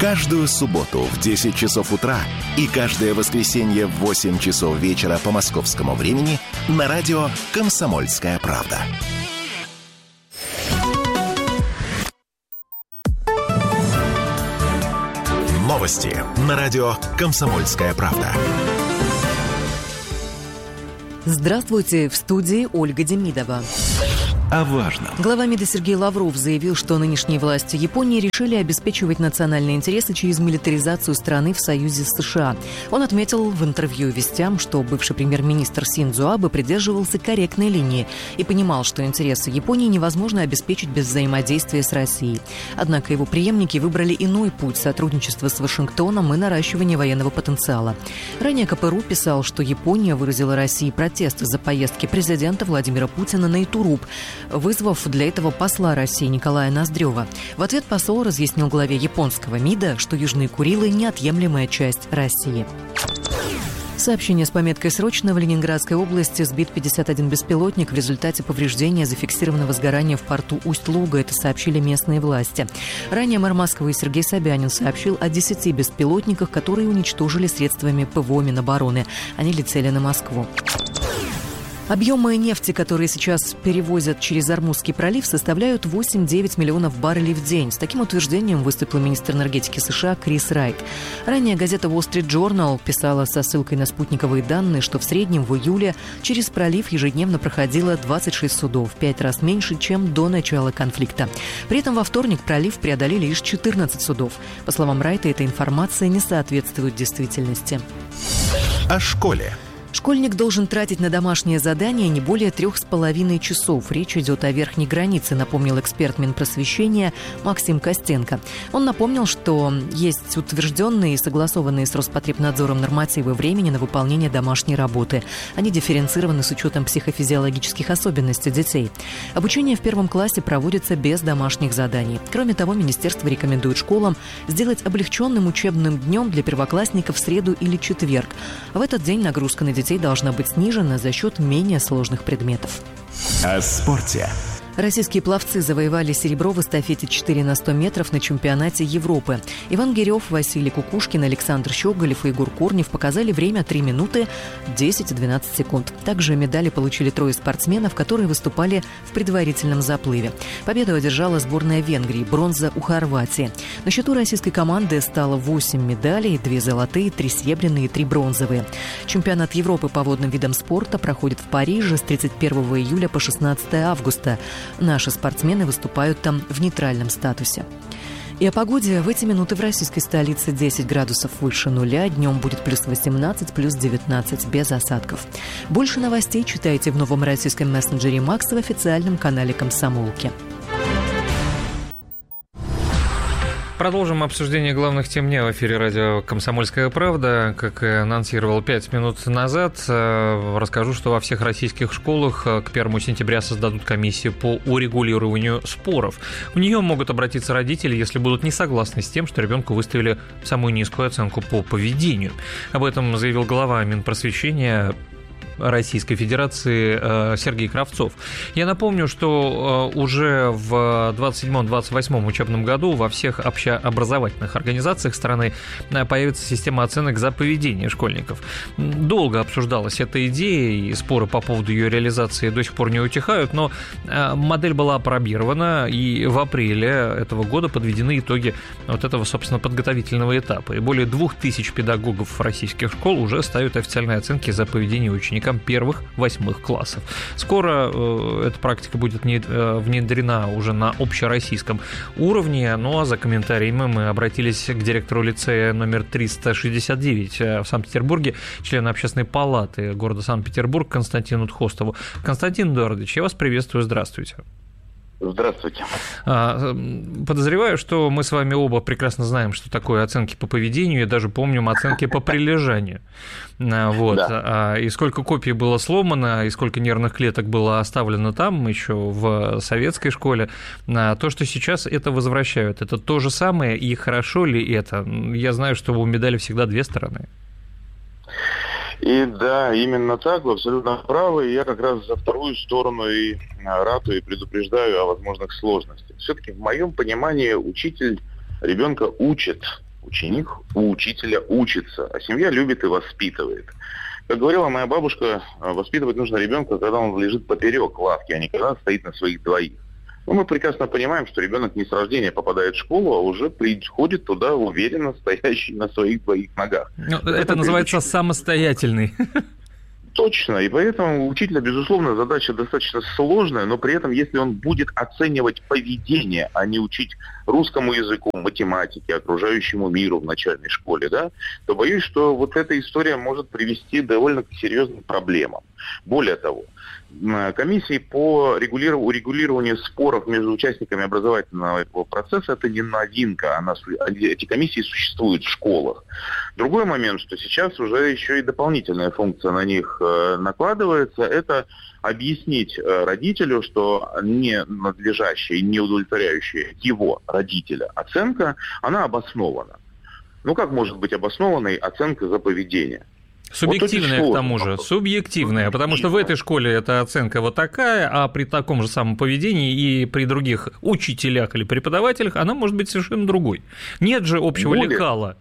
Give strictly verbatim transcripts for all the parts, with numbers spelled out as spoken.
Каждую субботу в десять часов утра и каждое воскресенье в восемь часов вечера по московскому времени на радио «Комсомольская правда». Новости на радио «Комсомольская правда». Здравствуйте, в студии Ольга Демидова. О важном. Глава МИДа Сергей Лавров заявил, что нынешние власти Японии решили обеспечивать национальные интересы через милитаризацию страны в союзе с США. Он отметил в интервью «Вестям», что бывший премьер-министр Синдзо Абе придерживался корректной линии и понимал, что интересы Японии невозможно обеспечить без взаимодействия с Россией. Однако его преемники выбрали иной путь сотрудничества с Вашингтоном и наращивания военного потенциала. Ранее КПРУ писал, что Япония выразила России протест из-за поездки президента Владимира Путина на Итуруб, вызвав для этого посла России Николая Ноздрева. В ответ посол разъяснил главе японского МИДа, что Южные Курилы – неотъемлемая часть России. Сообщение с пометкой «Срочно» в Ленинградской области сбит пятьдесят один беспилотник в результате повреждения зафиксированного сгорания в порту Усть-Луга. Это сообщили местные власти. Ранее мэр Москвы Сергей Собянин сообщил о десяти беспилотниках, которые уничтожили средствами ПВО Минобороны. Они летели на Москву. Объемы нефти, которые сейчас перевозят через Ормузский пролив, составляют восемь-девять миллионов баррелей в день. С таким утверждением выступил министр энергетики США Крис Райт. Ранее газета Wall Street Journal писала со ссылкой на спутниковые данные, что в среднем в июле через пролив ежедневно проходило двадцать шесть судов, в пять раз меньше, чем до начала конфликта. При этом во вторник пролив преодолели лишь четырнадцать судов. По словам Райта, эта информация не соответствует действительности. О школе. Школьник должен тратить на домашнее задание не более трех с половиной часов. Речь идет о верхней границе, напомнил эксперт Минпросвещения Максим Костенко. Он напомнил, что есть утвержденные и согласованные с Роспотребнадзором нормативы времени на выполнение домашней работы. Они дифференцированы с учетом психофизиологических особенностей детей. Обучение в первом классе проводится без домашних заданий. Кроме того, министерство рекомендует школам сделать облегченным учебным днем для первоклассников в среду или четверг. В этот день нагрузка на детей детей должна быть снижена за счет менее сложных предметов. О спорте. Российские пловцы завоевали серебро в эстафете четыре на сто метров на чемпионате Европы. Иван Гирев, Василий Кукушкин, Александр Щеголев и Егор Корнев показали время три минуты десять-двенадцать секунд. Также медали получили трое спортсменов, которые выступали в предварительном заплыве. Победу одержала сборная Венгрии, бронза у Хорватии. На счету российской команды стало восемь медалей, две золотые, три серебряные и три бронзовые. Чемпионат Европы по водным видам спорта проходит в Париже с тридцать первого июля по шестнадцатого августа. Наши спортсмены выступают там в нейтральном статусе. И о погоде. В эти минуты в российской столице десять градусов выше нуля. Днем будет плюс восемнадцать, плюс девятнадцать, без осадков. Больше новостей читайте в новом российском мессенджере Макс в официальном канале «Комсомолки». Продолжим обсуждение главных тем дня в эфире радио «Комсомольская правда». Как и анонсировал пять минут назад, расскажу, что во всех российских школах к первому сентября создадут комиссию по урегулированию споров. В нее могут обратиться родители, если будут не согласны с тем, что ребенку выставили самую низкую оценку по поведению. Об этом заявил глава Минпросвещения Российской Федерации Сергей Кравцов. Я напомню, что уже в двадцать седьмом - двадцать восьмом учебном году во всех общеобразовательных организациях страны появится система оценок за поведение школьников. Долго обсуждалась эта идея, и споры по поводу ее реализации до сих пор не утихают, но модель была опробирована, и в апреле этого года подведены итоги вот этого, собственно, подготовительного этапа. И более двух тысяч педагогов российских школ уже ставят официальные оценки за поведение ученикам первых-восьмых классов. Скоро э, эта практика будет не, э, внедрена уже на общероссийском уровне. Ну а за комментариями мы обратились к директору лицея номер триста шестьдесят девять в Санкт-Петербурге, члену Общественной палаты города Санкт-Петербург Константину Тхостову. Константин Эдуардович, я вас приветствую, здравствуйте. Здравствуйте. Подозреваю, что мы с вами оба прекрасно знаем, что такое оценки по поведению, и даже помним оценки по прилежанию. Вот. Да. И сколько копий было сломано, и сколько нервных клеток было оставлено там, еще в советской школе. То, что сейчас это возвращают, это то же самое, и хорошо ли это? Я знаю, что у медали всегда две стороны. И да, именно так, вы абсолютно правы. Я как раз за вторую сторону и ратую, и предупреждаю о возможных сложностях. Все-таки в моем понимании учитель ребенка учит, Ученик у учителя учится, а семья любит и воспитывает. Как говорила моя бабушка, воспитывать нужно ребенка, когда он лежит поперек лавки, а не когда он стоит на своих двоих. Но мы прекрасно понимаем, что ребенок не с рождения попадает в школу, а уже приходит туда уверенно стоящий на своих двоих ногах. Ну, это, это называется учитель. Самостоятельный. Точно, и поэтому у учителя, безусловно, задача достаточно сложная, но при этом, если он будет оценивать поведение, а не учить русскому языку, математике, окружающему миру в начальной школе, да, то боюсь, что вот эта история может привести довольно к серьезным проблемам. Более того, комиссии по урегулированию споров между участниками образовательного процесса — это не новинка, она, эти комиссии существуют в школах. Другой момент, что сейчас уже еще и дополнительная функция на них накладывается, это объяснить родителю, что не надлежащая и не удовлетворяющая его, родителя, оценка, она обоснована. Ну как может быть обоснованной оценка за поведение? Субъективная, вот к тому же, субъективная, потому что в этой школе эта оценка вот такая, а при таком же самом поведении и при других учителях или преподавателях она может быть совершенно другой. Нет же общего Более... лекала.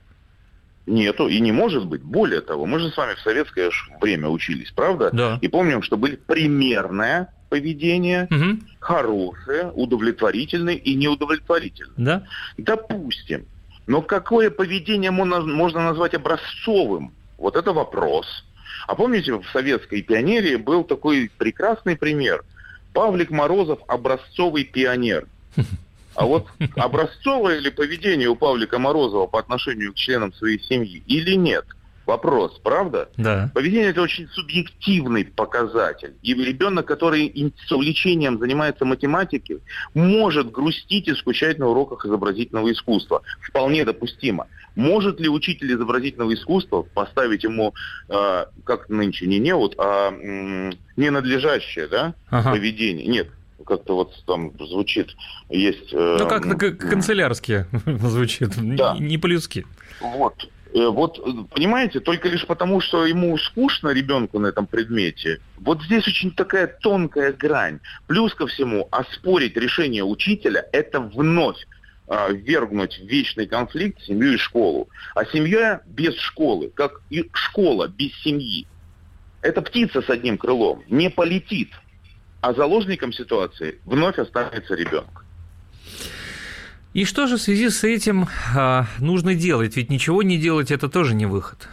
Нету и не может быть. Более того, мы же с вами в советское время учились, правда? Да. И помним, что были примерное поведение, угу. хорошее, удовлетворительное и неудовлетворительное. Да. Допустим. Но какое поведение можно, можно назвать образцовым? Вот это вопрос. А помните, в советской пионерии был такой прекрасный пример. Павлик Морозов – образцовый пионер. А вот образцовое ли поведение у Павлика Морозова по отношению к членам своей семьи или нет? Вопрос, правда? Да. Поведение – это очень субъективный показатель. И ребенок, который с увлечением занимается математикой, может грустить и скучать на уроках изобразительного искусства. Вполне допустимо. Может ли учитель изобразительного искусства поставить ему, э, как нынче, не неуд, а э, ненадлежащее, да, ага. поведение? Нет. Как-то вот там звучит, есть... Э, ну, как-то э, канцелярски звучит, да. не по-людски. Вот. Вот, понимаете, только лишь потому, что ему скучно ребенку на этом предмете, вот здесь очень такая тонкая грань. Плюс ко всему, оспорить решение учителя – это вновь а, ввергнуть в вечный конфликт семью и школу. А семья без школы, как и школа без семьи, это птица с одним крылом, не полетит. А заложником ситуации вновь останется ребенок. И что же в связи с этим а, нужно делать? Ведь ничего не делать – это тоже не выход.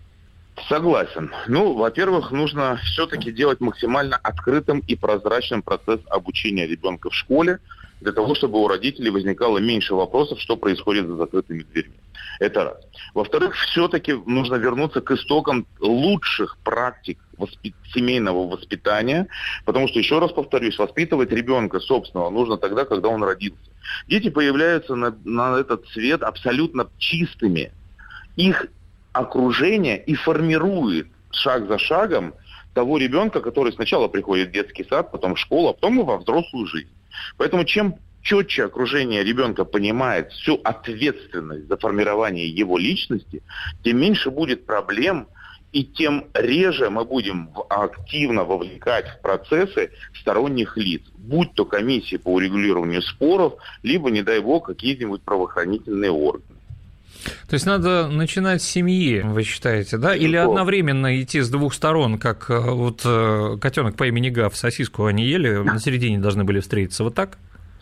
Согласен. Ну, во-первых, нужно все-таки делать максимально открытым и прозрачным процесс обучения ребенка в школе, для того, чтобы у родителей возникало меньше вопросов, что происходит за закрытыми дверьми. Это раз. Во-вторых, все-таки нужно вернуться к истокам лучших практик воспит... семейного воспитания, потому что, еще раз повторюсь, воспитывать ребенка собственного нужно тогда, когда он родился. Дети появляются на, на этот свет абсолютно чистыми. Их окружение и формирует шаг за шагом того ребенка, который сначала приходит в детский сад, потом в школу, а потом и во взрослую жизнь. Поэтому чем четче окружение ребенка понимает всю ответственность за формирование его личности, тем меньше будет проблем, и тем реже мы будем активно вовлекать в процессы сторонних лиц, будь то комиссии по урегулированию споров, либо, не дай бог, какие-нибудь правоохранительные органы. То есть надо начинать с семьи, вы считаете, да? Или одновременно идти с двух сторон, как вот котенок по имени Гав, сосиску они ели, на середине должны были встретиться, вот так?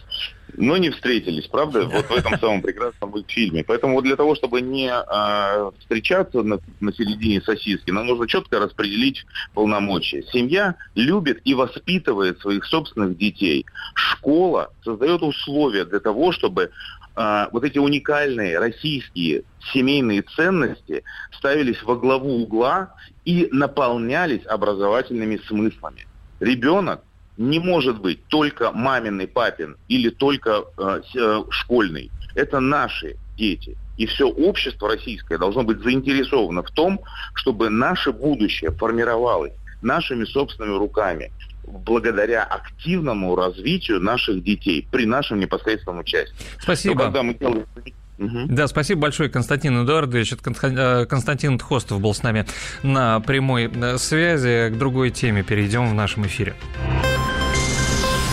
Но не встретились, правда, вот в этом самом прекрасном фильме. Поэтому вот для того, чтобы не а, встречаться на, на середине сосиски, нам нужно четко распределить полномочия. Семья любит и воспитывает своих собственных детей. Школа создает условия для того, чтобы а, вот эти уникальные российские семейные ценности ставились во главу угла и наполнялись образовательными смыслами. Ребенок не может быть только маминый, папин или только э, э, школьный. Это наши дети. И все общество российское должно быть заинтересовано в том, чтобы наше будущее формировалось нашими собственными руками, благодаря активному развитию наших детей при нашем непосредственном участии. Спасибо. Но когда мы делаем... Угу. Да, спасибо большое, Константин Эдуардович. Константин Тхостов был с нами на прямой связи. К другой теме перейдем в нашем эфире.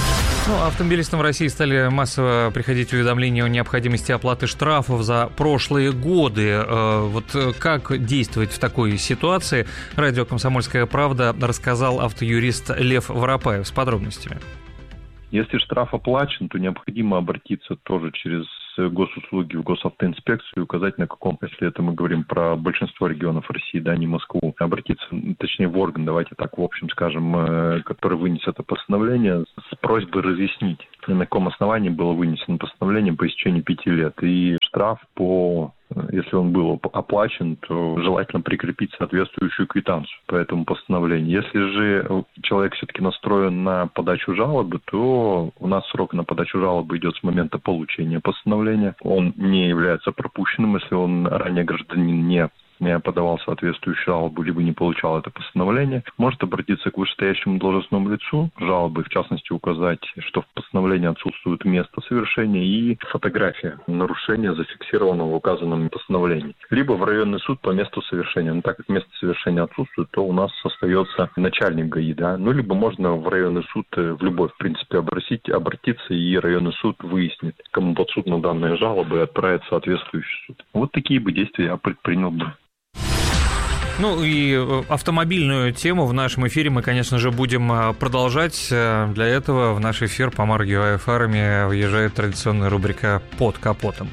Ну, автомобилистам в России стали массово приходить уведомления о необходимости оплаты штрафов за прошлые годы. Вот как действовать в такой ситуации, радио «Комсомольская правда» рассказал автоюрист Лев Воропаев с подробностями. Если штраф оплачен, то необходимо обратиться тоже через госуслуги в госавтоинспекцию и указать на каком, если это мы говорим про большинство регионов России, да, не Москву, обратиться, точнее, в орган, давайте так, в общем скажем, который вынес это постановление, с просьбой разъяснить, на каком основании было вынесено постановление по истечении пяти лет. И штраф по... Если он был оплачен, то желательно прикрепить соответствующую квитанцию по этому постановлению. Если же человек все-таки настроен на подачу жалобы, то у нас срок на подачу жалобы идет с момента получения постановления. Он не является пропущенным, если он ранее гражданин не не подавал соответствующую жалобу, либо не получал это постановление, может обратиться к вышестоящему должностному лицу, жалобы, в частности, указать, что в постановлении отсутствует место совершения и фотография нарушения, зафиксированного в указанном постановлении. Либо в районный суд по месту совершения. Но так как место совершения отсутствует, то у нас остается начальник ГАИ, да. Ну, либо можно в районный суд в любой, в принципе, обратить, обратиться, и районный суд выяснит, кому подсудна данная жалоба, и отправит соответствующий суд. Вот такие бы действия я предпринял бы. Ну и автомобильную тему в нашем эфире мы, конечно же, будем продолжать. Для этого в наш эфир, помаргивая фарами, въезжает традиционная рубрика «Под капотом».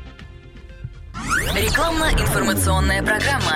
Рекламно-информационная программа.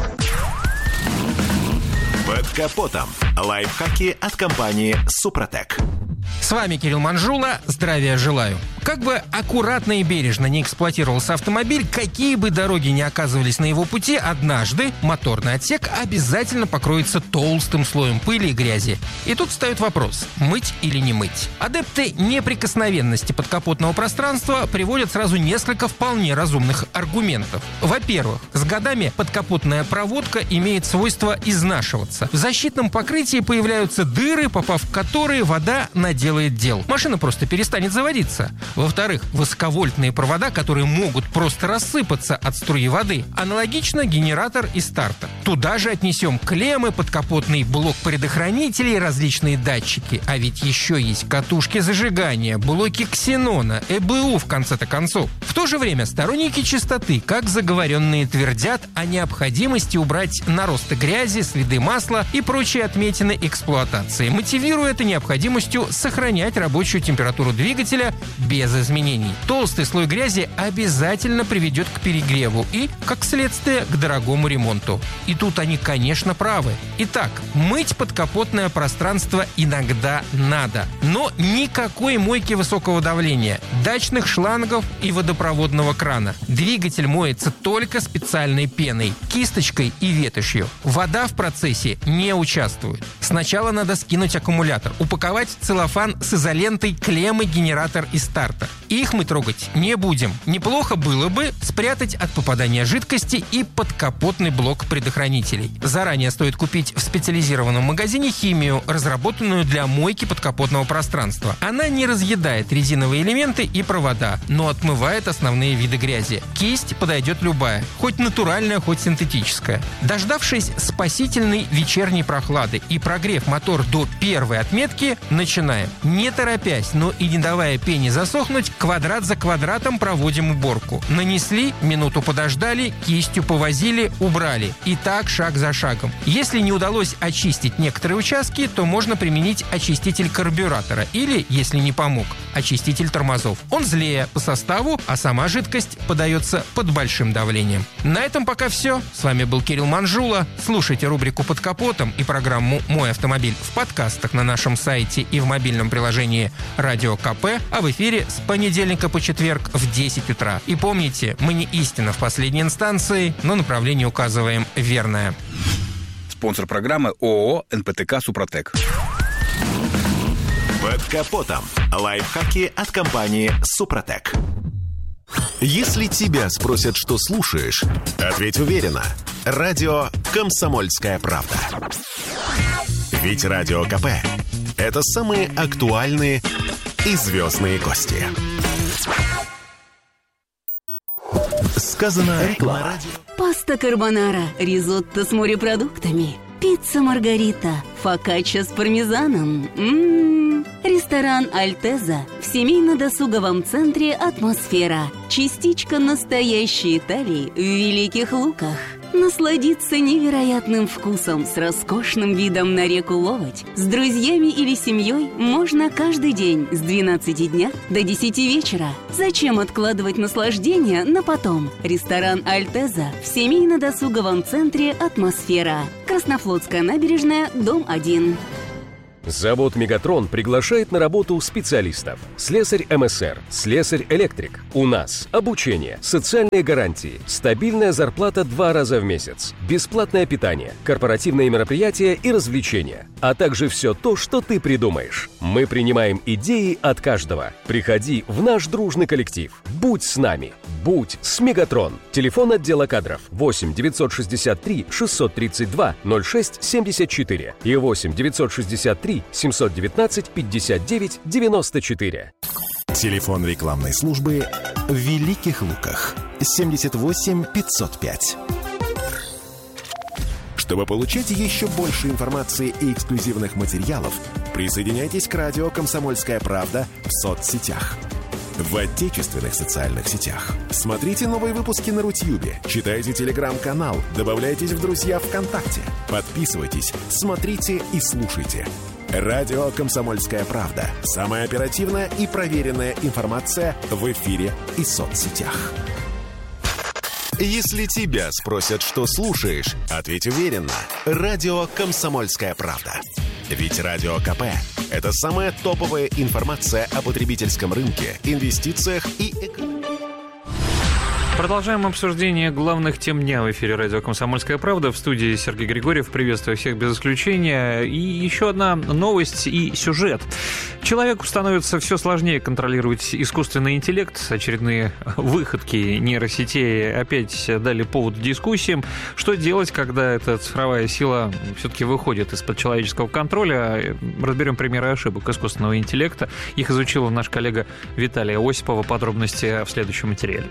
«Под капотом». Лайфхаки от компании «Супротек». С вами Кирилл Манжула. Здравия желаю. Как бы аккуратно и бережно не эксплуатировался автомобиль, какие бы дороги ни оказывались на его пути, однажды моторный отсек обязательно покроется толстым слоем пыли и грязи. И тут встает вопрос: мыть или не мыть? Адепты неприкосновенности подкапотного пространства приводят сразу несколько вполне разумных аргументов. Во-первых, с годами подкапотная проводка имеет свойство изнашиваться. В защитном покрытии появляются дыры, попав в которые вода наделает дел. Машина просто перестанет заводиться. Во-вторых, высоковольтные провода, которые могут просто рассыпаться от струи воды. Аналогично генератор и стартер. Туда же отнесем клеммы, подкапотный блок предохранителей, различные датчики. А ведь еще есть катушки зажигания, блоки ксенона, ЭБУ в конце-то концов. В то же время сторонники чистоты, как заговоренные, твердят о необходимости убрать наросты грязи, следы масла и прочие отметины эксплуатации, мотивируя это необходимостью сохранять рабочую температуру двигателя без изменений. Толстый слой грязи обязательно приведет к перегреву и, как следствие, к дорогому ремонту. И тут они, конечно, правы. Итак, мыть подкапотное пространство иногда надо. Но никакой мойки высокого давления, дачных шлангов и водопроводного крана. Двигатель моется только специальной пеной, кисточкой и ветошью. Вода в процессе не участвует. Сначала надо скинуть аккумулятор, упаковать в целлофан с изолентой клеммы, генератор и стартер. Их мы трогать не будем. Неплохо было бы спрятать от попадания жидкости и подкапотный блок предохранителей. Заранее стоит купить в специализированном магазине химию, разработанную для мойки подкапотного пространства. Она не разъедает резиновые элементы и провода, но отмывает основные виды грязи. Кисть подойдет любая, хоть натуральная, хоть синтетическая. Дождавшись спасительной вечерней прохлады и прогрев мотор до первой отметки, начинаем. Не торопясь, но и не давая пене засохнуть, квадрат за квадратом проводим уборку. Нанесли, минуту подождали, кистью повозили, убрали. И так шаг за шагом. Если не удалось очистить некоторые участки, то можно применить очиститель карбюратора или, если не помог, очиститель тормозов. Он злее по составу, а сама жидкость подается под большим давлением. На этом пока все. С вами был Кирилл Манжула. Слушайте рубрику «Под капотом» и программу «Мой автомобиль» в подкастах на нашем сайте и в мобильном приложении «Радио КП», а в эфире с понедельника по четверг в десять утра. И помните, мы не истина в последней инстанции, но направление указываем верное. Спонсор программы ООО «эн пэ тэ ка Супротек». Под капотом. Лайфхаки от компании «Супротек». Если тебя спросят, что слушаешь, ответь уверенно. Радио «Комсомольская правда». Ведь Радио КП – это самые актуальные и звездные гости. Сказано на радио. Паста карбонара, ризотто с морепродуктами, пицца маргарита, фокачча с пармезаном. М-м-м. один. Ресторан «Альтеза» в семейно-досуговом центре «Атмосфера». Частичка настоящей Италии в Великих Луках. Насладиться невероятным вкусом с роскошным видом на реку Ловоть с друзьями или семьей можно каждый день с двенадцати дня до десяти вечера. Зачем откладывать наслаждение на потом? Ресторан «Альтеза» в семейно-досуговом центре «Атмосфера». Краснофлотская набережная, дом один. Завод «Мегатрон» приглашает на работу специалистов. Слесарь эм эс эр, слесарь-электрик. У нас обучение, социальные гарантии, стабильная зарплата два раза в месяц, бесплатное питание, корпоративные мероприятия и развлечения, а также все то, что ты придумаешь. Мы принимаем идеи от каждого. Приходи в наш дружный коллектив. Будь с нами. Будь с «Мегатрон». Телефон отдела кадров восемь девятьсот шестьдесят три шестьсот тридцать два ноль шесть семьдесят четыре и восемь девятьсот шестьдесят три семьсот девятнадцать пятьдесят девять девяносто четыре. Телефон рекламной службы в Великих Луках семьдесят восемь пятьсот пять. Чтобы получать еще больше информации и эксклюзивных материалов, присоединяйтесь к радио «Комсомольская правда» в соцсетях. В отечественных социальных сетях. Смотрите новые выпуски на Рутьюбе, читайте телеграм-канал, добавляйтесь в друзья ВКонтакте, подписывайтесь, смотрите и слушайте. Радио «Комсомольская правда». Самая оперативная и проверенная информация в эфире и соцсетях. Если тебя спросят, что слушаешь, ответь уверенно. Радио «Комсомольская правда». Ведь Радио ка пэ – это самая топовая информация о потребительском рынке, инвестициях и экономике. Продолжаем обсуждение главных тем дня в эфире радио «Комсомольская правда». В студии Сергей Григорьев. Приветствую всех без исключения. И еще одна новость и сюжет. Человеку становится все сложнее контролировать искусственный интеллект. Очередные выходки нейросетей опять дали повод к дискуссиям. Что делать, когда эта цифровая сила все-таки выходит из-под человеческого контроля? Разберем примеры ошибок искусственного интеллекта. Их изучила наш коллега Виталия Осипова. Подробности в следующем материале.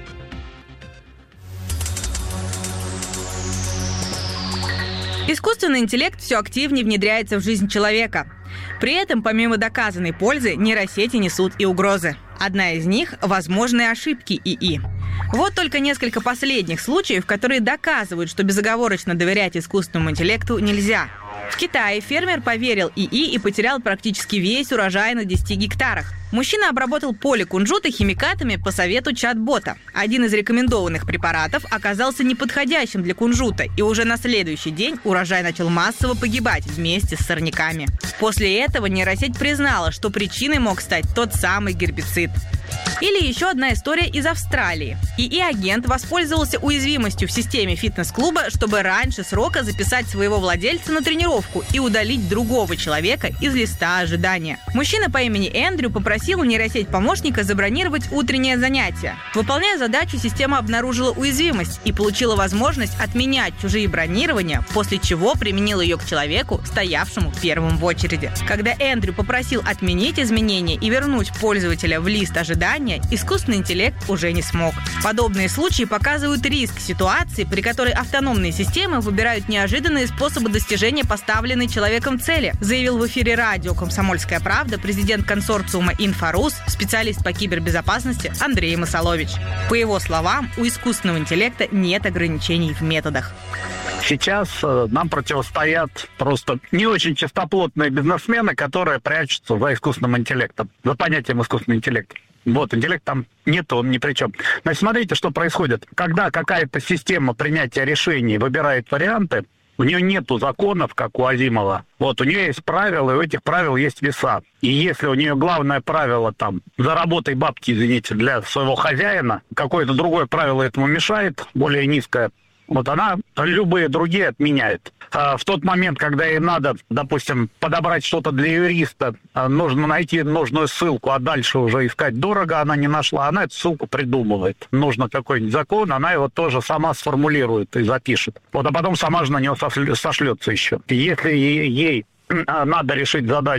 Искусственный интеллект все активнее внедряется в жизнь человека. При этом, помимо доказанной пользы, нейросети несут и угрозы. Одна из них – возможные ошибки ИИ. Вот только несколько последних случаев, которые доказывают, что безоговорочно доверять искусственному интеллекту нельзя. В Китае фермер поверил ИИ и потерял практически весь урожай на десяти гектарах. Мужчина обработал поле кунжута химикатами по совету чат-бота. Один из рекомендованных препаратов оказался неподходящим для кунжута, и уже на следующий день урожай начал массово погибать вместе с сорняками. После этого нейросеть признала, что причиной мог стать тот самый гербицид. Или еще одна история из Австралии. ИИ-агент воспользовался уязвимостью в системе фитнес-клуба, чтобы раньше срока записать своего владельца на тренировку и удалить другого человека из листа ожидания. Мужчина по имени Эндрю попросил нейросеть помощника забронировать утреннее занятие. Выполняя задачу, система обнаружила уязвимость и получила возможность отменять чужие бронирования, после чего применила ее к человеку, стоявшему первым в очереди. Когда Эндрю попросил отменить изменения и вернуть пользователя в лист ожидания, искусственный интеллект уже не смог. Подобные случаи показывают риск ситуации, при которой автономные системы выбирают неожиданные способы достижения поставленной человеком цели, заявил в эфире радио «Комсомольская правда» президент консорциума «Инфорус», специалист по кибербезопасности Андрей Масолович. По его словам, у искусственного интеллекта нет ограничений в методах. Сейчас э, нам противостоят просто не очень чистоплотные бизнесмены, которые прячутся за искусственным интеллектом, за понятием искусственного интеллекта. Вот, интеллект там нет, он ни при чем. Значит, смотрите, что происходит. Когда какая-то система принятия решений выбирает варианты, у нее нету законов, как у Азимова. Вот, у нее есть правила, и у этих правил есть веса. И если у нее главное правило там «заработай бабки, извините, для своего хозяина», какое-то другое правило этому мешает, более низкое, вот она любые другие отменяет. А в тот момент, когда ей надо, допустим, подобрать что-то для юриста, нужно найти нужную ссылку, а дальше уже искать дорого, она не нашла, она эту ссылку придумывает. Нужно какой-нибудь закон, она его тоже сама сформулирует и запишет. Вот, а потом сама же на него сошлется еще. Если ей надо решить задачу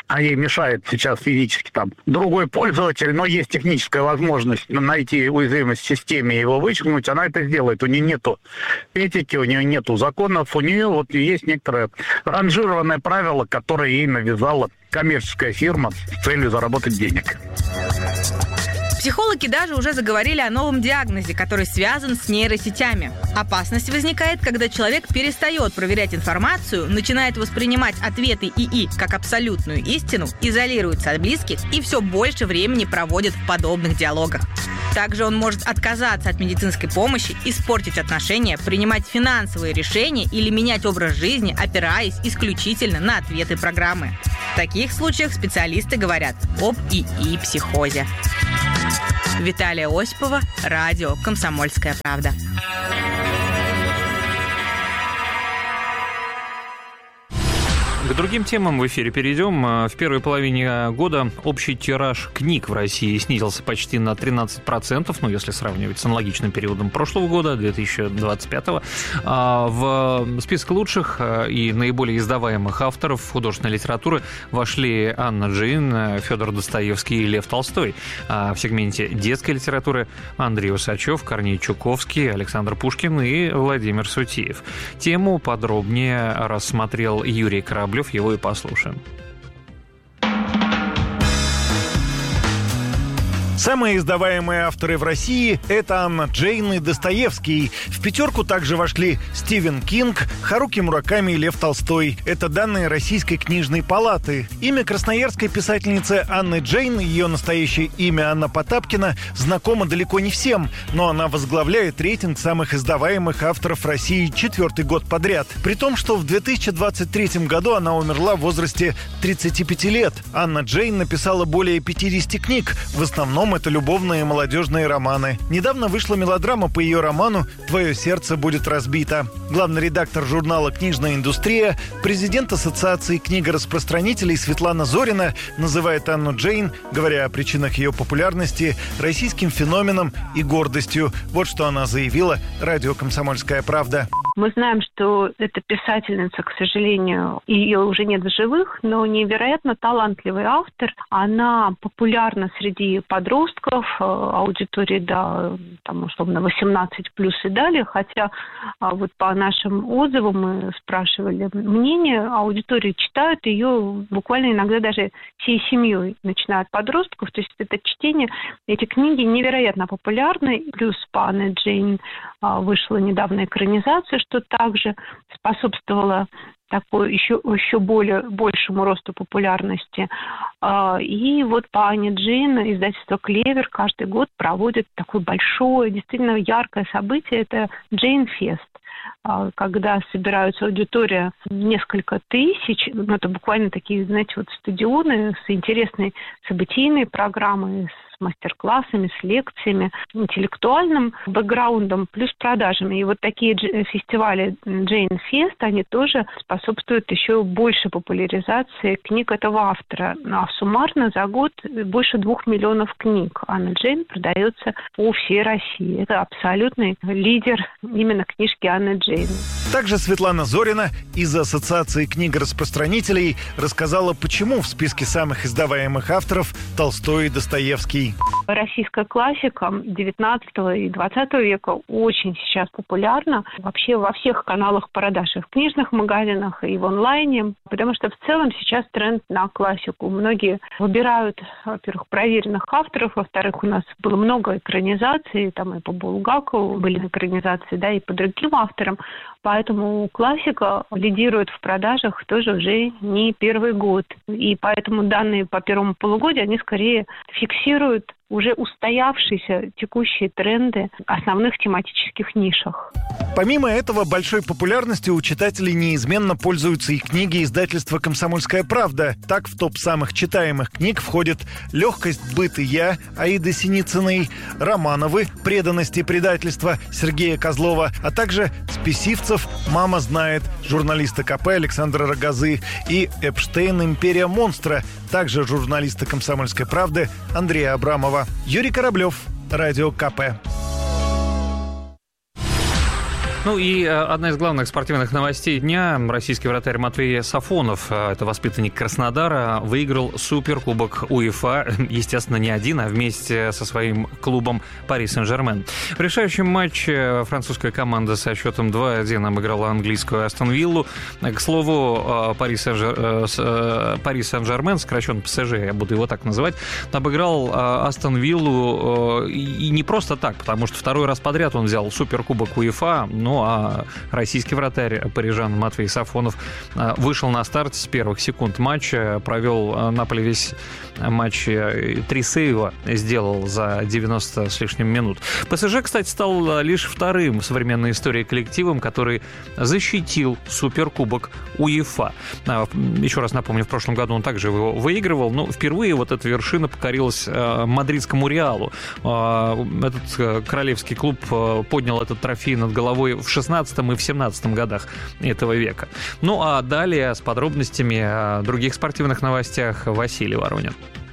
а ей мешает сейчас физически там другой пользователь, но есть техническая возможность найти уязвимость в системе и его вычеркнуть, она это сделает. У нее нету этики, у нее нету законов, у нее вот есть некоторое ранжированное правило, которое ей навязала коммерческая фирма с целью заработать денег. Психологи даже уже заговорили о новом диагнозе, который связан с нейросетями. Опасность возникает, когда человек перестает проверять информацию, начинает воспринимать ответы ИИ как абсолютную истину, изолируется от близких и все больше времени проводит в подобных диалогах. Также он может отказаться от медицинской помощи, испортить отношения, принимать финансовые решения или менять образ жизни, опираясь исключительно на ответы программы. В таких случаях специалисты говорят об ИИ-психозе. Виталия Осипова, радио «Комсомольская правда». К другим темам в эфире перейдем. В первой половине года общий тираж книг в России снизился почти на тринадцать процентов, ну, если сравнивать с аналогичным периодом прошлого года, две тысячи двадцать пятого. В список лучших и наиболее издаваемых авторов художественной литературы вошли Анна Джейн, Федор Достоевский и Лев Толстой. В сегменте детской литературы Андрей Усачев, Корней Чуковский, Александр Пушкин и Владимир Сутиев. Тему подробнее рассмотрел Юрий Кораблев. Его и послушаем. Самые издаваемые авторы в России – это Анна Джейн и Достоевский. В пятерку также вошли Стивен Кинг, Харуки Мураками и Лев Толстой. Это данные Российской книжной палаты. Имя красноярской писательницы Анны Джейн, ее настоящее имя Анна Потапкина, знакомо далеко не всем, но она возглавляет рейтинг самых издаваемых авторов России четвертый год подряд. При том, что в две тысячи двадцать третьем году она умерла в возрасте тридцати пяти лет. Анна Джейн написала более пятидесяти книг, в основном это любовные и молодежные романы. Недавно вышла мелодрама по ее роману «Твое сердце будет разбито». Главный редактор журнала «Книжная индустрия», президент Ассоциации книгораспространителей Светлана Зорина называет Анну Джейн, говоря о причинах ее популярности, российским феноменом и гордостью. Вот что она заявила радио «Комсомольская правда». Мы знаем, что эта писательница, к сожалению, ее уже нет в живых, но невероятно талантливый автор. Она популярна среди подростков, аудитории, да, там, условно, восемнадцать плюс и далее. Хотя вот по нашим отзывам мы спрашивали мнение, аудитории читают ее буквально иногда даже всей семьей, начиная от подростков. То есть это чтение, эти книги невероятно популярны. Плюс по Анне Джейн вышла недавно экранизация, что также способствовало такой еще, еще более, большему росту популярности. И вот по Анне Джейн издательство «Клевер» каждый год проводит такое большое, действительно яркое событие. Это Джейн Фест, когда собираются аудитория несколько тысяч, ну, это буквально такие, знаете, вот стадионы с интересной событийной программой, с мастер-классами, с лекциями, интеллектуальным бэкграундом, плюс продажами. И вот такие фестивали Джейн Фест, они тоже способствуют еще больше популяризации книг этого автора. А суммарно за год больше двух миллионов книг Анна Джейн продается по всей России. Это абсолютный лидер именно книжки Анны Джейн. Также Светлана Зорина из Ассоциации книгораспространителей рассказала, почему в списке самых издаваемых авторов Толстой и Достоевский. Российская классика девятнадцатого и двадцатого века очень сейчас популярна вообще во всех каналах продаж, и в книжных магазинах, и в онлайне, потому что в целом сейчас тренд на классику. Многие выбирают, во-первых, проверенных авторов, во-вторых, у нас было много экранизаций, там и по Булгакову были экранизации, да, и по другим авторам, поэтому классика лидирует в продажах тоже уже не первый год. И поэтому данные по первому полугодию, они скорее фиксируют уже устоявшиеся текущие тренды в основных тематических нишах. Помимо этого, большой популярностью у читателей неизменно пользуются и книги издательства «Комсомольская правда». Так, в топ самых читаемых книг входят «Легкость бытия» Аиды Синицыной, «Романовы. Преданность и предательство» Сергея Козлова, а также «Спесивцев. Мама знает» журналиста ка пэ Александра Рогозы и «Эпштейн. Империя монстра», также журналиста «Комсомольской правды» Андрея Абрамова. Юрий Кораблев, радио ка пэ. Ну и одна из главных спортивных новостей дня. Российский вратарь Матвей Сафонов, это воспитанник Краснодара, выиграл суперкубок УЕФА. Естественно, не один, а вместе со своим клубом Пари Сен-Жермен. В решающем матче французская команда со счетом два один обыграла английскую Астон Виллу. К слову, Пари Сен-Жермен, сокращенно ПСЖ, я буду его так называть, обыграл Астон Виллу и не просто так, потому что второй раз подряд он взял суперкубок УЕФА. Ну а российский вратарь парижан Матвей Сафонов вышел на старт с первых секунд матча, провел на поле весь матч, три сейва сделал за девяносто с лишним минут. ПСЖ, кстати, стал лишь вторым в современной истории коллективом, который защитил суперкубок УЕФА. Еще раз напомню, в прошлом году он также его выигрывал, но впервые вот эта вершина покорилась мадридскому Реалу. Этот королевский клуб поднял этот трофей над головой в шестнадцатом и в семнадцатом годах этого века. Ну а далее с подробностями о других спортивных новостях Василий Воронин.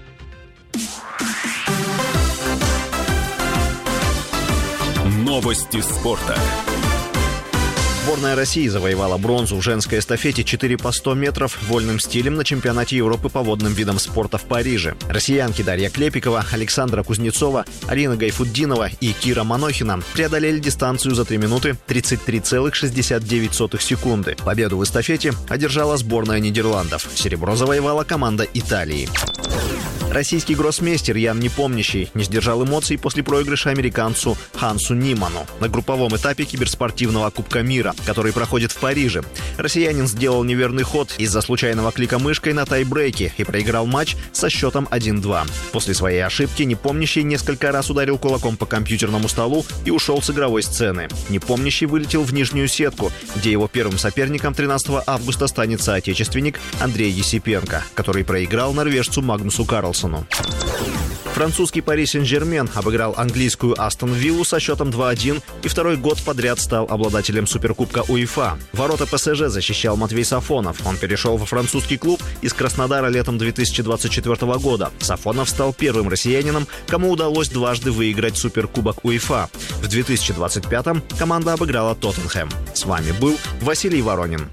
Новости спорта. Сборная России завоевала бронзу в женской эстафете четыре по сто метров вольным стилем на чемпионате Европы по водным видам спорта в Париже. Россиянки Дарья Клепикова, Александра Кузнецова, Арина Гайфутдинова и Кира Манохина преодолели дистанцию за три минуты тридцать три целых шестьдесят девять сотых секунды. Победу в эстафете одержала сборная Нидерландов. Серебро завоевала команда Италии. Российский гроссмейстер Ян Непомнящий не сдержал эмоций после проигрыша американцу Хансу Ниману на групповом этапе киберспортивного Кубка мира, который проходит в Париже. Россиянин сделал неверный ход из-за случайного клика мышкой на тайбрейке и проиграл матч со счетом один-два. После своей ошибки Непомнящий несколько раз ударил кулаком по компьютерному столу и ушел с игровой сцены. Непомнящий вылетел в нижнюю сетку, где его первым соперником тринадцатого августа станет соотечественник Андрей Есипенко, который проиграл норвежцу Магнусу Карлсону. Французский Пари Сен-Жермен обыграл английскую Астон Виллу со счетом два один и второй год подряд стал обладателем суперкубка УЕФА. Ворота ПСЖ защищал Матвей Сафонов. Он перешел во французский клуб из Краснодара летом две тысячи двадцать четвёртого года. Сафонов стал первым россиянином, кому удалось дважды выиграть суперкубок УЕФА. В две тысячи двадцать пятом команда обыграла Тоттенхэм. С вами был Василий Воронин.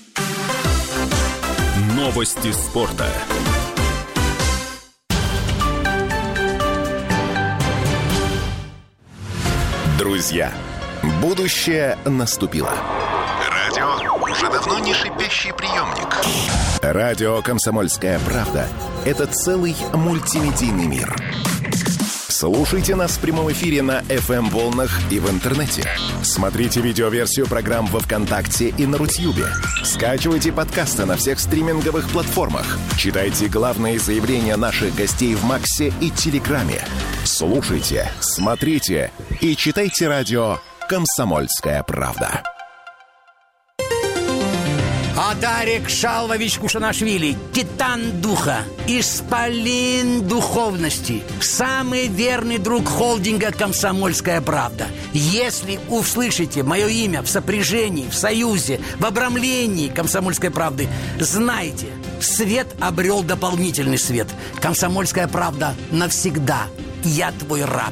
Новости спорта. Друзья, будущее наступило. Радио уже давно не шипящий приемник. Радио «Комсомольская правда» — это целый мультимедийный мир. Слушайте нас в прямом эфире на эф эм-волнах и в интернете. Смотрите видеоверсию программ во ВКонтакте и на Рутьюбе. Скачивайте подкасты на всех стриминговых платформах. Читайте главные заявления наших гостей в Максе и Телеграме. Слушайте, смотрите и читайте радио «Комсомольская правда». Адарик Шалвович Кушанашвили, титан духа, исполин духовности, самый верный друг холдинга «Комсомольская правда». Если услышите мое имя в сопряжении, в союзе, в обрамлении «Комсомольской правды», знайте, свет обрел дополнительный свет. «Комсомольская правда» навсегда. Я твой раб.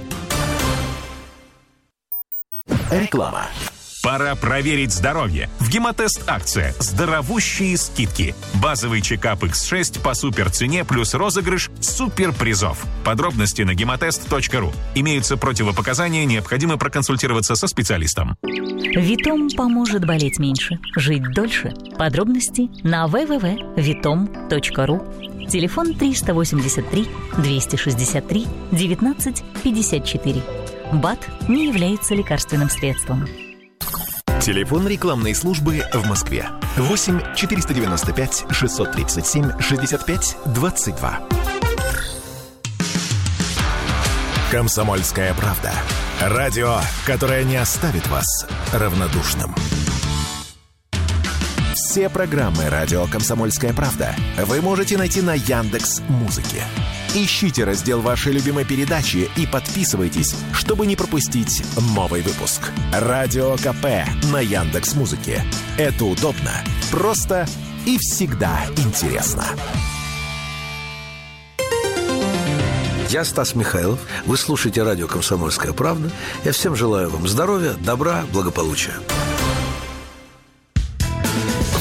Реклама. Пора проверить здоровье. В Гемотест-акция. Здоровущие скидки. Базовый чекап икс шесть по суперцене плюс розыгрыш суперпризов. Подробности на гемотест точка ру. Имеются противопоказания, необходимо проконсультироваться со специалистом. Витом поможет болеть меньше, жить дольше. Подробности на дабл ю дабл ю дабл ю точка витом точка ру. Телефон триста восемьдесят три двести шестьдесят три девятнадцать пятьдесят четыре. БАД не является лекарственным средством. Телефон рекламной службы в Москве. восемь четыреста девяносто пять шестьсот тридцать семь шестьдесят пять двадцать два. «Комсомольская правда». Радио, которое не оставит вас равнодушным. Все программы «Радио Комсомольская правда» вы можете найти на Яндекс.Музыке. Ищите раздел вашей любимой передачи и подписывайтесь, чтобы не пропустить новый выпуск. Радио КП на Яндекс.Музыке. Это удобно, просто и всегда интересно. Я Стас Михайлов. Вы слушаете радио «Комсомольская правда». Я всем желаю вам здоровья, добра, благополучия.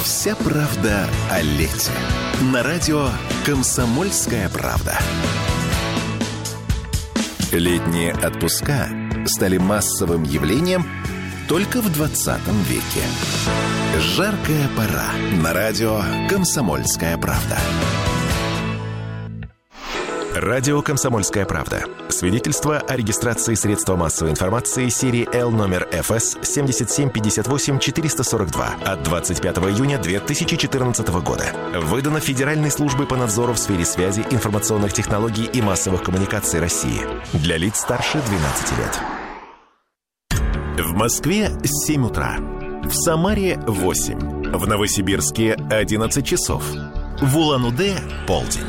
Вся правда о лете. На радио «Комсомольская правда». Летние отпуска стали массовым явлением только в двадцатом веке. Жаркая пора. На радио «Комсомольская правда». Радио «Комсомольская правда». Свидетельство о регистрации средства массовой информации серии Л номер эф эс семь семь пять восемь четыре сорок два от двадцать пятого июня две тысячи четырнадцатого года. Выдано Федеральной службой по надзору в сфере связи, информационных технологий и массовых коммуникаций России. Для лиц старше двенадцати лет. В Москве семь утра. В Самаре восемь. В Новосибирске одиннадцать часов. В Улан-Удэ полдень.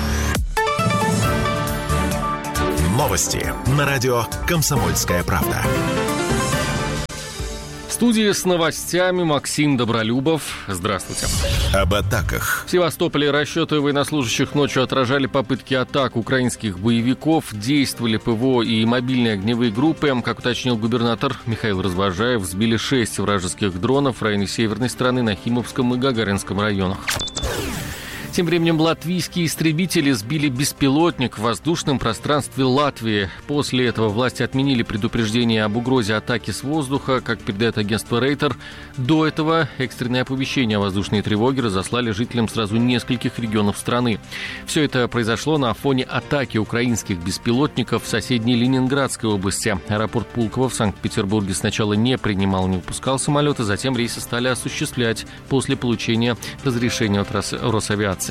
Новости на радио «Комсомольская правда». В студии с новостями Максим Добролюбов. Здравствуйте. Об атаках. В Севастополе расчеты военнослужащих ночью отражали попытки атак украинских боевиков. Действовали ПВО и мобильные огневые группы. Как уточнил губернатор Михаил Развожаев, сбили шесть вражеских дронов в районе северной стороны, Нахимовском и Гагаринском районах. Тем временем латвийские истребители сбили беспилотник в воздушном пространстве Латвии. После этого власти отменили предупреждение об угрозе атаки с воздуха, как передает агентство Рейтер. До этого экстренное оповещение о воздушной тревоге разослали жителям сразу нескольких регионов страны. Все это произошло на фоне атаки украинских беспилотников в соседней Ленинградской области. Аэропорт Пулково в Санкт-Петербурге сначала не принимал, не выпускал самолеты, затем рейсы стали осуществлять после получения разрешения от Росавиации.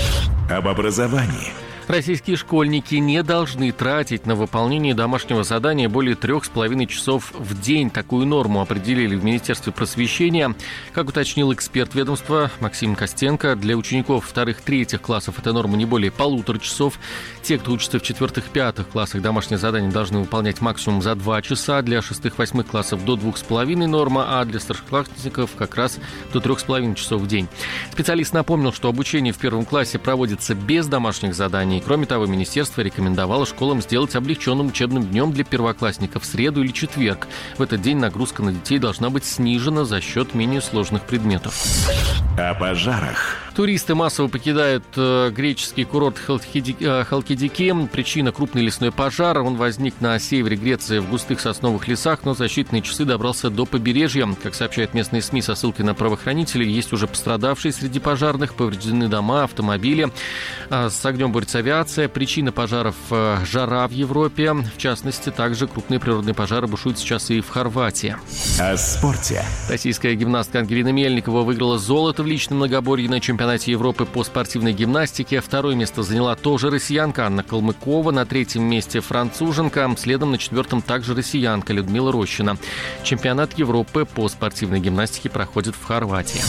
Об образовании. Российские школьники не должны тратить на выполнение домашнего задания более трех с половиной часов в день. Такую норму определили в Министерстве просвещения. Как уточнил эксперт ведомства Максим Костенко, для учеников вторых-третьих классов эта норма не более полутора часов. Те, кто учится в четвертых-пятых классах, домашнее задание должны выполнять максимум за два часа. Для шестых-восьмых классов до двух с половиной норма, а для старшеклассников как раз до трех с половиной часов в день. Специалист напомнил, что обучение в первом классе проводится без домашних заданий. Кроме того, министерство рекомендовало школам сделать облегченным учебным днем для первоклассников в среду или четверг. В этот день нагрузка на детей должна быть снижена за счет менее сложных предметов. О пожарах. Туристы массово покидают э, греческий курорт Халкидики. Причина – крупный лесной пожар. Он возник на севере Греции в густых сосновых лесах, но за считанные часы добрался до побережья. Как сообщают местные СМИ со ссылкой на правоохранителей, есть уже пострадавшие среди пожарных, повреждены дома, автомобили. А с огнем борется авиация. Причина пожаров – жара в Европе. В частности, также крупные природные пожары бушуют сейчас и в Хорватии. О спорте. Российская гимнастка Ангелина Мельникова выиграла золото в личном многоборье на чемпионате Европы по спортивной гимнастике. Второе место заняла тоже россиянка Анна Калмыкова. На третьем месте француженка. Следом на четвертом также россиянка Людмила Рощина. Чемпионат Европы по спортивной гимнастике проходит в Хорватии.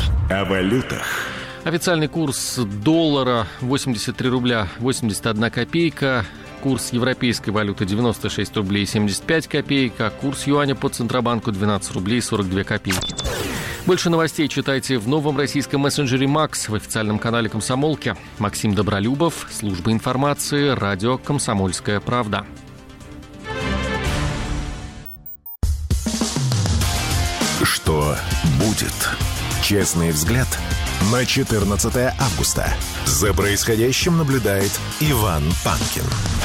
О валютах. Официальный курс доллара восемьдесят три рубля восемьдесят одна копейка. Курс европейской валюты девяносто шесть рублей семьдесят пять копеек, а курс юаня по Центробанку двенадцать рублей сорок две копейки. Больше новостей читайте в новом российском мессенджере «Макс» в официальном канале «Комсомолки». Максим Добролюбов, служба информации, радио «Комсомольская правда». Что будет? Честный взгляд на четырнадцатое августа. За происходящим наблюдает Иван Панкин.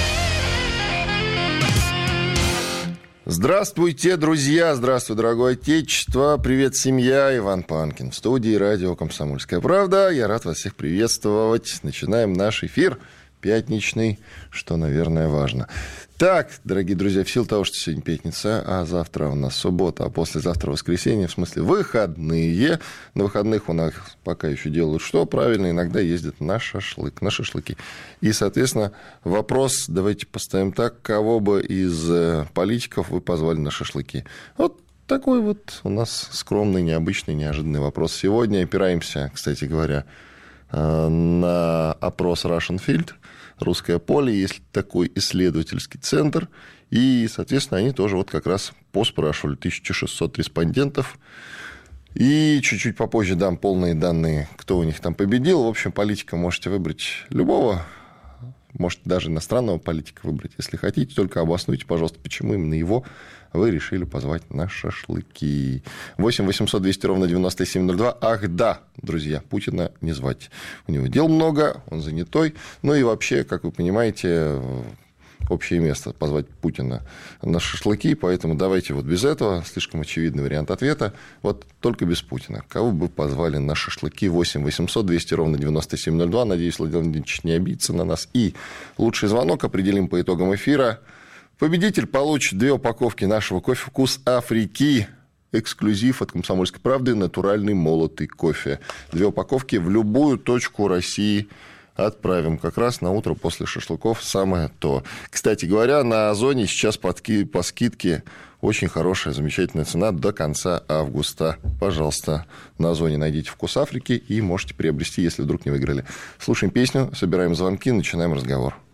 Здравствуйте, друзья! Здравствуй, дорогое отечество! Привет, семья! Иван Панкин в студии радио «Комсомольская правда». Я рад вас всех приветствовать. Начинаем наш эфир пятничный, что, наверное, важно. Так, дорогие друзья, в силу того, что сегодня пятница, а завтра у нас суббота, а послезавтра воскресенье, в смысле выходные. На выходных у нас пока еще делают что? Правильно, иногда ездят на шашлык, на шашлыки. И, соответственно, вопрос, давайте поставим так, кого бы из политиков вы позвали на шашлыки? Вот такой вот у нас скромный, необычный, неожиданный вопрос. Сегодня опираемся, кстати говоря, на опрос Russian Field, «Русское поле», есть такой исследовательский центр, и, соответственно, они тоже вот как раз поспрашивали тысячу шестьсот респондентов, и чуть-чуть попозже дам полные данные, кто у них там победил. В общем, политика можете выбрать любого, Можете даже иностранного политика выбрать, если хотите. Только обоснуйте, пожалуйста, почему именно его вы решили позвать на шашлыки. восемь восемьсот двести ровно девяносто семь ноль два. Ах, да, друзья, Путина не звать. У него дел много, он занятой. Ну и вообще, как вы понимаете, общее место позвать Путина на шашлыки, поэтому давайте вот без этого, слишком очевидный вариант ответа, вот только без Путина. Кого бы позвали на шашлыки? Восемь восемьсот двести ровно девяносто семь ноль два. Надеюсь, Владимир Владимирович не обидится на нас. И лучший звонок определим по итогам эфира. Победитель получит две упаковки нашего кофе «Вкус Африки». Эксклюзив от «Комсомольской правды», натуральный молотый кофе. Две упаковки в любую точку России отправим. Как раз на утро после шашлыков самое то. Кстати говоря, на Озоне сейчас подки... по скидке очень хорошая, замечательная цена до конца августа. Пожалуйста, на Озоне найдите «Вкус Африки» и можете приобрести, если вдруг не выиграли. Слушаем песню, собираем звонки, начинаем разговор.